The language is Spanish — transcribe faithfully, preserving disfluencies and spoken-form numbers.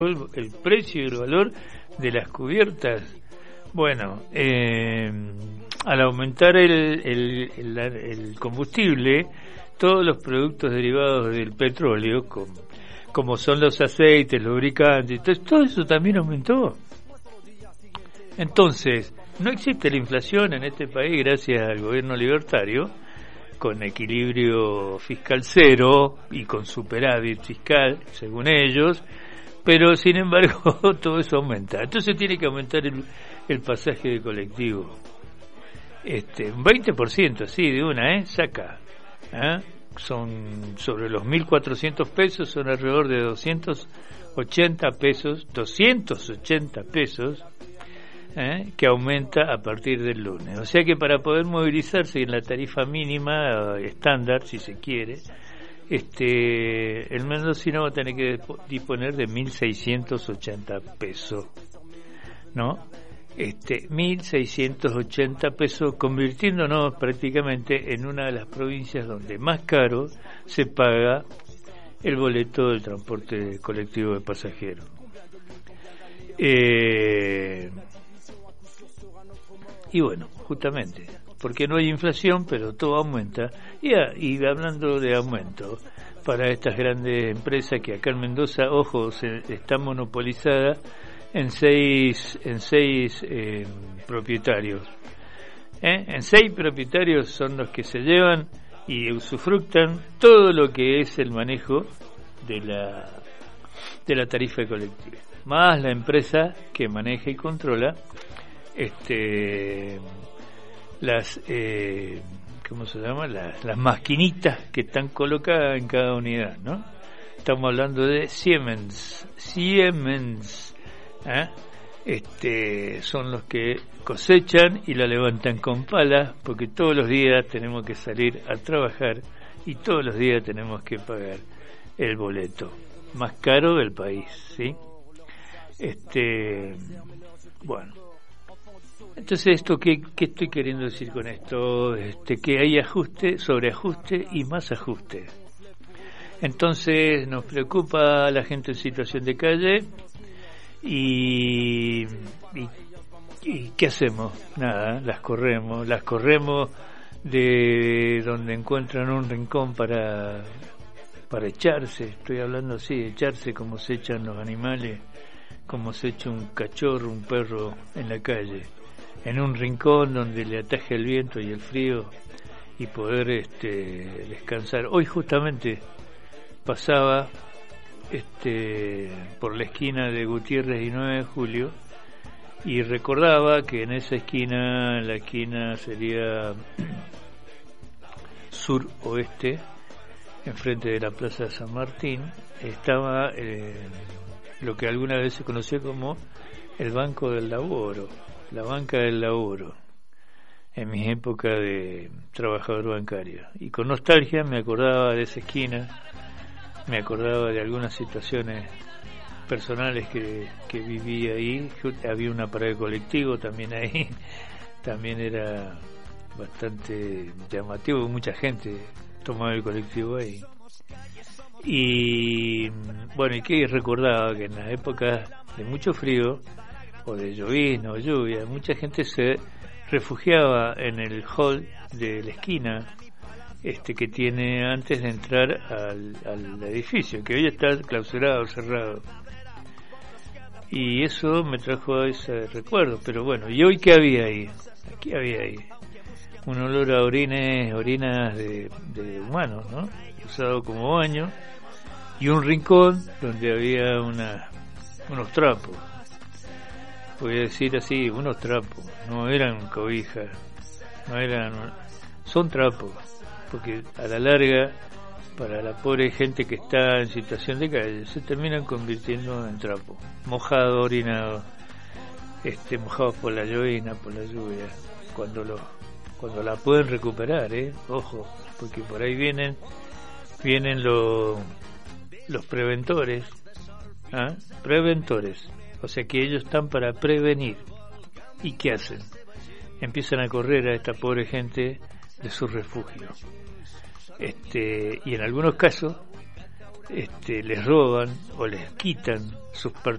el, el precio y el valor de las cubiertas. Bueno, eh, al aumentar el, el, el, el combustible, todos los productos derivados del petróleo, como, como son los aceites, lubricantes, todo, todo eso también aumentó. Entonces, no existe la inflación en este país gracias al gobierno libertario, con equilibrio fiscal cero y con superávit fiscal, según ellos, pero sin embargo todo eso aumenta. Entonces tiene que aumentar el, el pasaje de colectivo. Este, un veinte por ciento, así de una, ¿eh? Saca. ¿eh? Son sobre los mil cuatrocientos pesos, son alrededor de doscientos ochenta pesos, doscientos ochenta pesos, ¿eh? que aumenta a partir del lunes. O sea que para poder movilizarse en la tarifa mínima, estándar, si se quiere, este el mendocino va a tener que disponer de mil seiscientos ochenta pesos, ¿no? Este, mil seiscientos ochenta pesos, convirtiéndonos prácticamente en una de las provincias donde más caro se paga el boleto del transporte colectivo de pasajeros. Eh, y bueno, justamente, porque no hay inflación, pero todo aumenta. Y, a, y hablando de aumento, para estas grandes empresas que acá en Mendoza, ojo, se, está monopolizada en seis en seis eh, propietarios. ¿Eh? En seis propietarios son los que se llevan y usufructan todo lo que es el manejo de la de la tarifa colectiva, más la empresa que maneja y controla este las eh, ¿cómo se llama? Las, las maquinitas que están colocadas en cada unidad, ¿no? Estamos hablando de Siemens, Siemens, ¿eh? Este, son los que cosechan y la levantan con palas, porque todos los días tenemos que salir a trabajar y todos los días tenemos que pagar el boleto más caro del país, ¿sí? Este, bueno. Entonces, esto ¿qué, qué estoy queriendo decir con esto? Este, que hay ajuste, sobreajuste y más ajuste. Entonces, nos preocupa la gente en situación de calle y, y, y ¿qué hacemos? Nada, las corremos, las corremos de donde encuentran un rincón para, para echarse. Estoy hablando así, de echarse como se echan los animales, como se echa un cachorro, un perro en la calle, en un rincón donde le ataje el viento y el frío y poder este, descansar. Hoy justamente pasaba este, por la esquina de Gutiérrez y nueve de julio y recordaba que en esa esquina, la esquina sería sur-oeste, enfrente de la Plaza de San Martín, estaba eh, lo que alguna vez se conoció como el Banco del Laboro, la banca del laburo, en mi época de trabajador bancario. Y con nostalgia me acordaba de esa esquina, me acordaba de algunas situaciones personales que, que viví ahí. Había una parada de colectivo también ahí, también era bastante llamativo, mucha gente tomaba el colectivo ahí. Y bueno, y que recordaba que en las épocas de mucho frío o de llovizna o lluvia, mucha gente se refugiaba en el hall de la esquina este que tiene antes de entrar al, al edificio, que hoy está clausurado, cerrado, y eso me trajo ese recuerdo. Pero bueno, ¿y hoy qué había ahí? ¿Qué había ahí? Un olor a orines, orinas de, de humanos, ¿no? Usado como baño, y un rincón donde había una, unos trapos. Voy a decir así, unos trapos, no eran cobijas, no eran, son trapos, porque a la larga, para la pobre gente que está en situación de calle, se terminan convirtiendo en trapos, mojado, orinado, este, mojados por la llovizna, por la lluvia, cuando lo, cuando la pueden recuperar, eh, ojo, porque por ahí vienen, vienen los, los preventores, ¿ah? preventores. O sea que ellos están para prevenir. ¿Y qué hacen? Empiezan a correr a esta pobre gente de sus refugios. Este, y en algunos casos este, les roban o les quitan sus